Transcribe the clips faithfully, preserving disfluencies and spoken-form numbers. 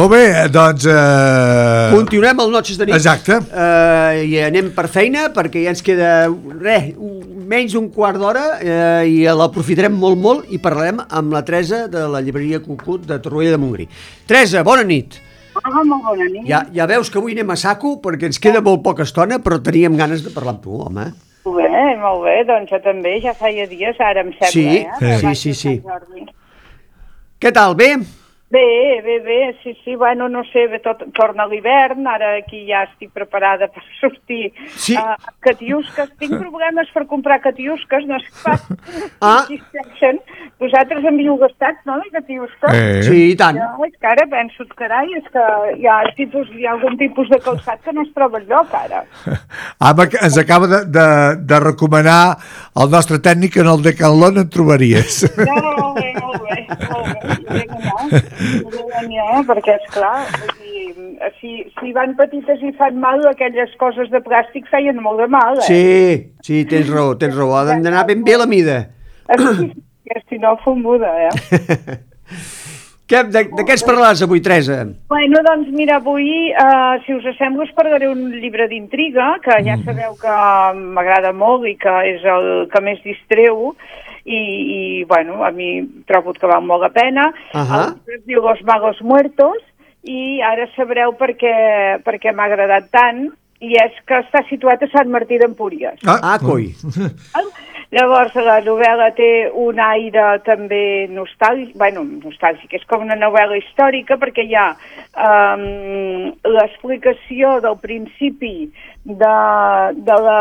Molt bé, doncs... Eh... Continuem el Noches de nit. Exacte. Eh, I anem per feina, perquè ja ens queda, res, menys d'un quart d'hora, eh, i l'aprofitarem molt, molt, i parlarem amb la Teresa de la llibreria Cucut de Torroella de Montgrí. Teresa, bona nit. Ah, molt bona nit. Ja, ja veus que avui anem a saco, perquè ens queda molt poca estona, però teníem ganes de parlar amb tu, home. Molt bé, molt bé, doncs jo també, ja feia dies, ara em sembla, sí, eh? Sí, sí, sí. Què tal, bé? Bé, bé, bé, sí, sí, bueno, no sé, bé, tot, torna l'hivern, ara aquí ja estic preparada per sortir sí. a catiusques. Tinc problemes per comprar catiusques, no sé pas ah. existeixen. Vosaltres en viu gastats, no, de catiusques? Eh. Sí, i tant. Jo, és que ara penso, carai, és que hi ha, tipus, hi ha algun tipus de calçat que no es troba enlloc, ara. Ah, ens acaba de, de, de recomanar el nostre tècnic en el Decathlon en trobaries. No, molt bé, molt bé, molt bé, no. No, perquè esclar, si, si van petites i fan mal, aquelles coses de plàstic feien molt de mal, eh? Sí, sí, tens raó, tens raó, ha d'anar ben bé la mida. Sí, si no, fumuda, eh? Què, de, de què ens parlaràs avui, Teresa? Bueno, doncs mira, avui, uh, si us sembla, us parlaré un llibre d'intriga, que ja sabeu que m'agrada molt i que és el que més distreu, i, i bueno, a mi trobo que val molt la pena. Uh-huh. El llibre es diu Los Magos Muertos, i ara sabreu per què, per què m'ha agradat tant, i és que està situat a Sant Martí d'Empúries. Ah, ah coi! Llavors, la novel·la té un aire també nostàlgic, bueno, nostàlgic, és com una novel·la històrica, perquè hi ha um, l'explicació del principi de, de, la,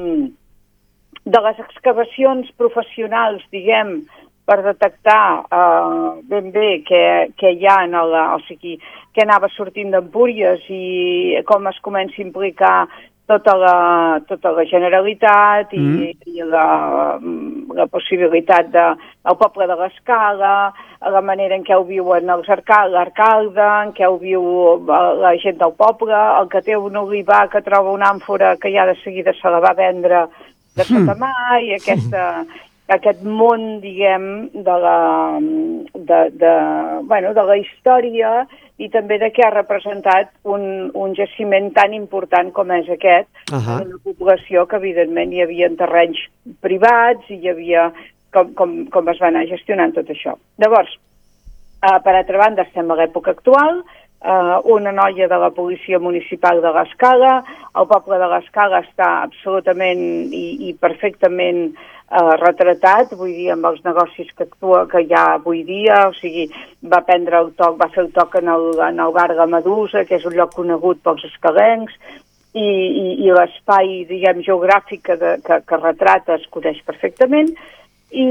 de les excavacions professionals, diguem, per detectar uh, ben bé què, què hi ha en el, o sigui, què anava sortint d'Empúries i com es comença a implicar tota la, tota la Generalitat i, mm. i la, la possibilitat de, del poble de l'Escala, la manera en què ho viuen els l'alcalde, en què ho viu la gent del poble, el que té un olivar que troba una àmfora que ja de seguida se la va vendre de sota mà, i aquesta, aquest món, diguem, de la, de, de, bueno, de la història i també de què ha representat un, un jaciment tan important com és aquest, uh-huh. en una població que evidentment hi havia terrenys privats i hi havia com, com, com es va anar gestionant tot això. Llavors, uh, per altra banda, estem a l'època actual, uh, una noia de la policia municipal de l'Escala, el poble de l'Escala està absolutament i, i perfectament Uh, retratat, vull dir, amb els negocis que actua, que hi ha avui dia, o sigui, va prendre el toc, va fer el toc en el, en el bar de Medusa, que és un lloc conegut pels escalencs, i, i, i l'espai, diguem, geogràfic que, de, que, que retrata es coneix perfectament, i,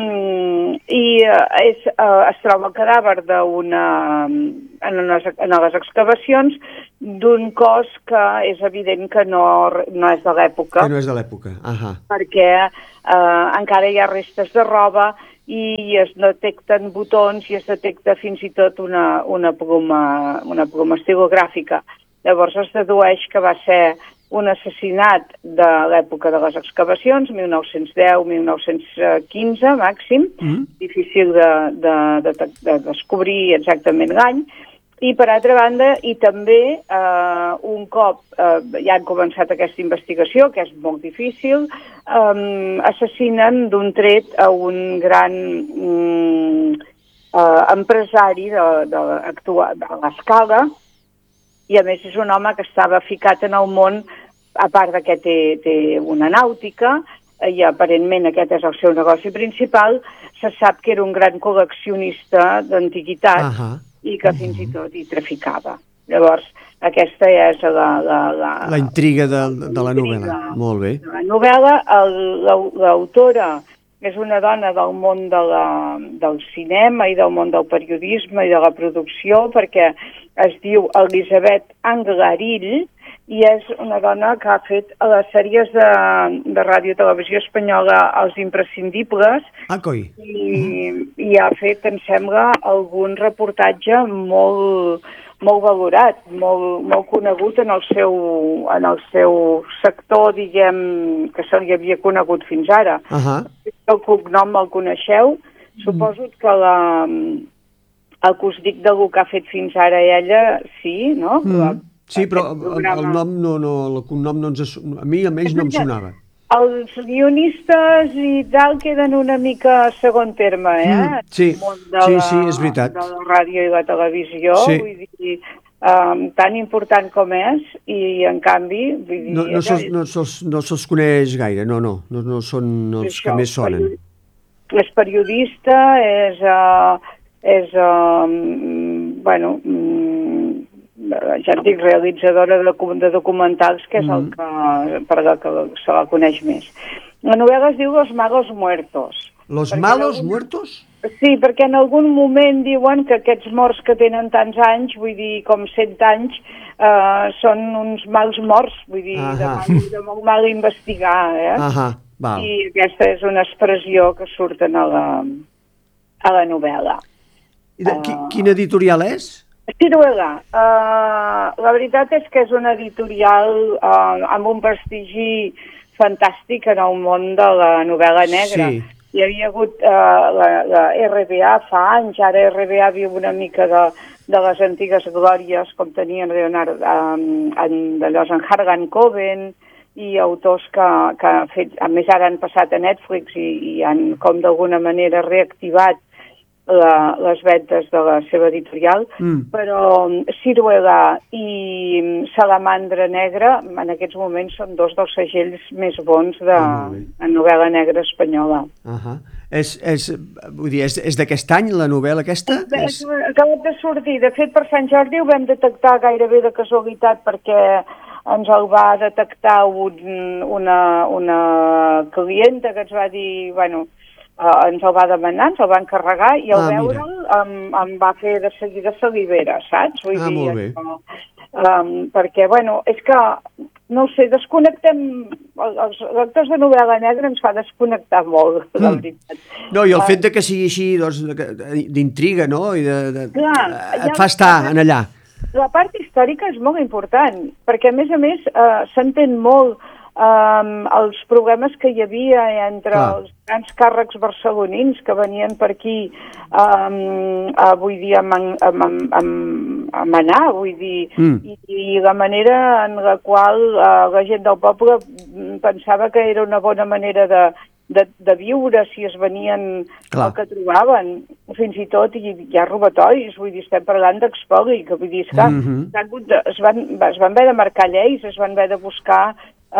i és, uh, es troba el cadàver d'una, en, unes, en les excavacions d'un cos que és evident que no, no és de l'època. Que no és de l'època, ahà. Perquè uh, encara hi ha restes de roba i es detecten botons i es detecta fins i tot una, una, pluma, una pluma estilogràfica. Llavors es dedueix que va ser un assassinat de l'època de les excavacions, mil nou-cents deu a mil nou-cents quinze màxim, mm. difícil de, de, de, de descobrir exactament l'any, i per altra banda, i també eh, un cop eh, ja han començat aquesta investigació, que és molt difícil, eh, assassinen d'un tret a un gran mm, eh, empresari de, de, de, de l'Escala, i a més és un home que estava ficat en el món, a part de que té, té una nàutica, i aparentment aquest és el seu negoci principal, se sap que era un gran col·leccionista d'antiguitats, uh-huh. i que fins i tot hi traficava. Llavors, aquesta és la... La, la, la intriga de, de la novel·la. Molt bé. La novel·la, l'autora és una dona del món de la, del cinema i del món del periodisme i de la producció, perquè es diu Elisabet Anglarill, i és una dona que ha fet a les sèries de, de ràdio i televisió espanyola Els Imprescindibles, ah, coi. i, i ha fet, em sembla, algun reportatge molt, molt valorat, molt, molt conegut en el, seu, en el seu sector, diguem, que se li havia conegut fins ara. Uh-huh. El cognom el coneixeu? Suposo que la... el que us dic del que ha fet fins ara ella, sí, no? Mm. Sí, però el, programa... el nom no, no, el cognom no ens... A mi almenys no em sonava. Els guionistes i tal queden una mica a segon terme, eh? Mm, sí, de sí, la, sí, és veritat. De la ràdio i la televisió, Sí. vull dir, um, tan important com és, i en canvi... Vull dir, No, no se'ls no se'ls no se'ls coneix gaire, no, no, no, no són els això, que més sonen. Periodi... És periodista, és, uh, és uh, bueno, um, ja et dic, realitzadora de, de documentals, que és mm. el que, per la que se la coneix més. La novel·la es diu Los Malos Muertos. Los Malos algun... Muertos? Sí, perquè en algun moment diuen que aquests morts que tenen tants anys, vull dir, com cent anys, uh, són uns mals morts, vull dir, de, mal, de molt mal investigar, eh? Ahà. Val. I aquesta és una expressió que surten a la, a la novel·la. I de, uh, quin editorial és? Ciruela. Uh, la veritat és que és una editorial uh, amb un prestigi fantàstic en el món de la novel·la negra. Sí. Hi havia hagut uh, la, la R B A fa anys, ara R B A viu una mica de, de les antigues glòries, com tenien Leonard, um, en, d'allò en Hargan Coben, i autors que, que han fet, a més ara han passat a Netflix i, i han com d'alguna manera reactivat la, les vendes de la seva editorial, mm. però Ciruela i Salamandra Negra en aquests moments són dos dels segells més bons de, de novel·la negra espanyola. Uh -huh. És, és, vull dir, és, és d'aquest any la novel·la aquesta? És... Acabat de sortir. De fet, per Sant Jordi ho vam detectar gairebé de casualitat perquè ens el va detectar un, una, una clienta que ens va dir, bueno, uh, ens el va demanar, ens el va encarregar i al ah, veure'l em, em va fer de seguida salivera, saps? Vull ah, dir, molt bé. Um, perquè, bueno, és que, no ho sé, desconnectem, els lectors de novel·la negra ens fa desconnectar molt, mm. la veritat. No, i el uh, fet de que sigui així, doncs, d'intriga, no? I de, de, clar, et fa estar en allà. La part històrica és molt important, perquè a més a més eh, s'entén molt eh, els problemes que hi havia entre Clar. els grans càrrecs barcelonins que venien per aquí eh, a, vull dir, a, man, a, a, a manar, vull dir, mm. i, i la manera en la qual eh, la gent del poble pensava que era una bona manera de De, de viure, si es venien Clar. el que trobaven, fins i tot hi, hi ha robatoris, vull dir, estem parlant d'expoli, que vull dir, és que mm -hmm. de, es, van, es van haver de marcar lleis, es van haver de buscar,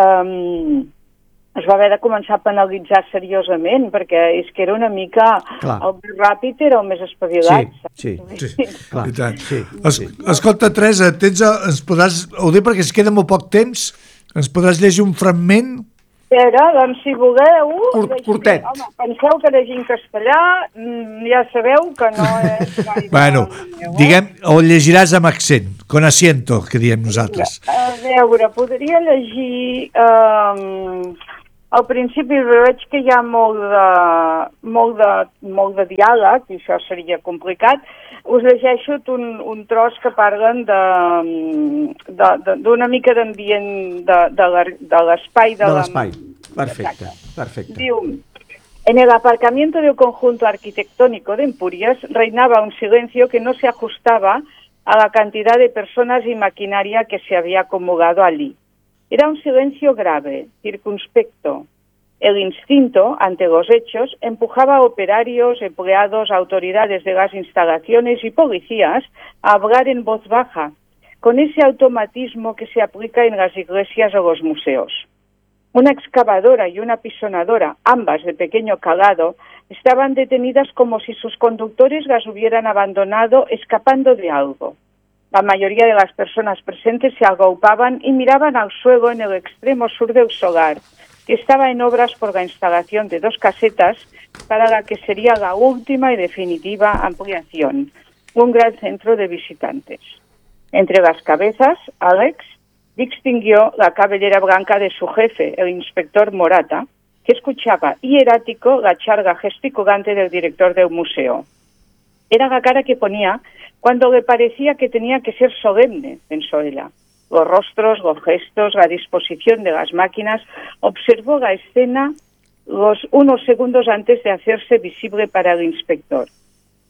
um, es va haver de començar a penalitzar seriosament, perquè és que era una mica, Clar. el més ràpid era el més espavilat. Sí, sí, sí. Clar. Sí. Es, sí. Escolta, Teresa, tens, ens podràs, ho dic perquè es queda molt poc temps, ens podràs llegir un fragment? Però, doncs, si voleu... Curt, curtet. Home, penseu que llegir en castellà, ja sabeu que no és... gaire bueno, meu, diguem, o llegiràs amb accent, con asiento, que diem nosaltres. A veure, podria llegir... Um, al principi veig que hi ha molt de, molt de, molt de diàleg, i això seria complicat. Us llegeixo un, un tros que parlen d'una mica d'ambient de, de l'espai. De l'espai, perfecte, perfecte. Diu, en el aparcamiento del conjunto arquitectónico de Empúries reinaba un silencio que no se ajustaba a la cantidad de personas y maquinaria que se había acumulado allí. Era un silencio grave, circunspecto. El instinto, ante los hechos, empujaba a operarios, empleados, autoridades de las instalaciones y policías a hablar en voz baja, con ese automatismo que se aplica en las iglesias o los museos. Una excavadora y una pisonadora, ambas de pequeño calado, estaban detenidas como si sus conductores las hubieran abandonado escapando de algo. La mayoría de las personas presentes se agolpaban y miraban al suelo en el extremo sur del solar, que estaba en obras por la instalación de dos casetas para la que sería la última y definitiva ampliación, un gran centro de visitantes. Entre las cabezas, Alex distinguió la cabellera blanca de su jefe, el inspector Morata, que escuchaba hierático la charla gesticulante del director del museo. Era la cara que ponía cuando le parecía que tenía que ser solemne, pensó ella. Los rostros, los gestos, la disposición de las máquinas, observó la escena los unos segundos antes de hacerse visible para el inspector.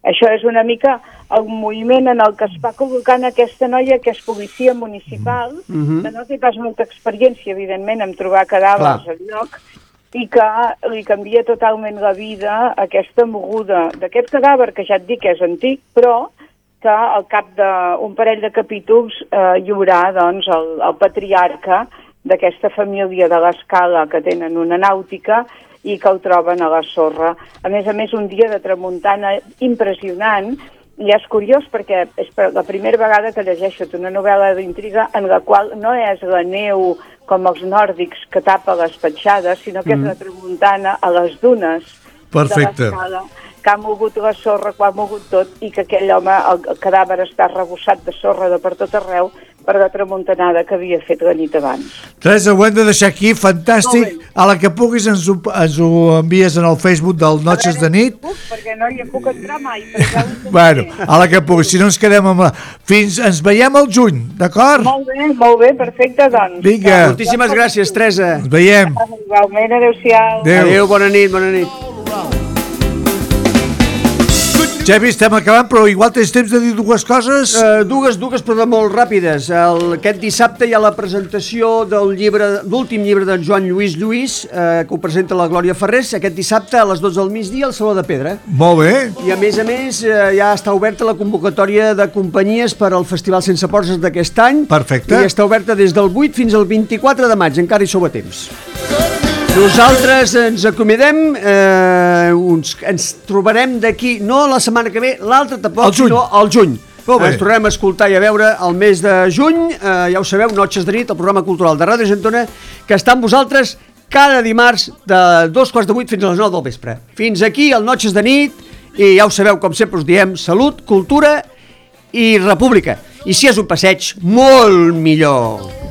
Això és una mica el moviment en el que es va col·locant aquesta noia que és policia municipal, mm-hmm. que no té pas molta experiència, evidentment, en trobar cadàvers al lloc, i que li canvia totalment la vida aquesta moguda d'aquest cadàver, que ja et dic que és antic, però que al cap d'un parell de capítols eh, hi haurà doncs, el, el patriarca d'aquesta família de l'Escala que tenen una nàutica i que el troben a la sorra. A més a més, un dia de tramuntana impressionant, i és curiós perquè és la primera vegada que llegeixo una novel·la d'intriga en la qual no és la neu com els nòrdics que tapa les petjades, sinó que mm. és la tramuntana a les dunes Perfecte. de l'Escala, que ha mogut la sorra, que ha mogut tot, i que aquell home, el, el cadàver està arrebossat de sorra de per tot arreu per la tramuntanada que havia fet la nit abans. Teresa, ho hem de deixar aquí, fantàstic. A la que puguis ens ho, ens ho envies en el Facebook del Noches de Nit. Puc, perquè no hi puc entrar mai. Bueno, a la que puguis, si no ens quedem amb la... Fins, ens veiem al juny, d'acord? Molt bé, molt bé, perfecte, doncs. Vinga. Moltíssimes gràcies, Teresa. Ens veiem. Igualment, adéu-siau. Adéu. Adéu, bona nit, bona nit. Xavi, estem acabant, però igual tens temps de dir dues coses. Uh, dues, dues, però de molt ràpides. El, aquest dissabte hi ha la presentació del llibre, l'últim llibre de Joan Lluís Lluís, uh, que ho presenta la Glòria Ferrés, aquest dissabte a les dotze del migdia al Saló de Pedra. Molt bé. I a més a més uh, ja està oberta la convocatòria de companyies per al Festival Sense Portes d'aquest any. Perfecte. I està oberta des del vuit fins al vint-i-quatre de maig, encara hi sou a temps. Nosaltres ens acomiadem, eh, uns, ens trobarem d'aquí, no la setmana que ve, l'altra tampoc, sinó al juny. Ens tornarem a escoltar i a veure el mes de juny, eh, ja ho sabeu, Noches de Nit, el programa cultural de Ràdio Argentona, que està amb vosaltres cada dimarts de dos quarts de vuit fins a les nou del vespre. Fins aquí el Noches de Nit, i ja ho sabeu, com sempre us diem, salut, cultura i república. I si és un passeig, molt millor.